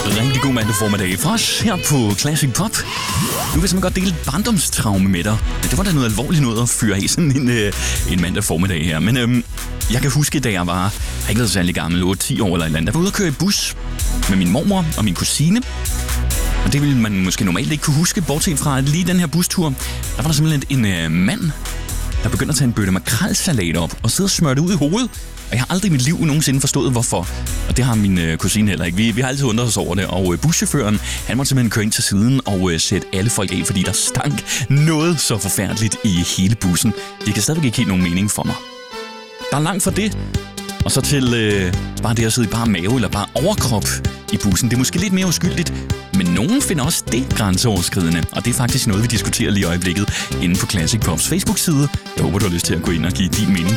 Rigtig god mandag formiddag fra os her på Classic Pop. Nu vil jeg simpelthen godt dele et barndomstraume med dig. Det var da noget alvorligt noget at fyre af sådan en mandag formiddag her. Men jeg kan huske, da jeg var ikke været særlig gammel, 8-10 år eller et eller andet. Der var ude at køre i bus med min mormor og min kusine. Og det ville man måske normalt ikke kunne huske, bortset fra at lige den her bustur, der var der simpelthen en mand, der begyndte at tage en bøtte makrelsalat op og sidde og smøre det ud i hovedet. Og jeg har aldrig i mit liv nogensinde forstået, hvorfor. Og det har min kusine heller ikke. Vi har altid undret os over det. Og buschaufføren, han måtte simpelthen køre ind til siden og sætte alle folk af, fordi der stank noget så forfærdeligt i hele bussen. Det kan stadigvæk ikke helt nogen mening for mig. Der er langt fra det. Og så til bare det at sidde i bare mave eller bare overkrop i bussen. Det er måske lidt mere uskyldigt, men nogen finder også det grænseoverskridende. Og det er faktisk noget, vi diskuterer lige i øjeblikket inde på Classic Pops Facebook-side. Jeg håber, du har lyst til at gå ind og give din mening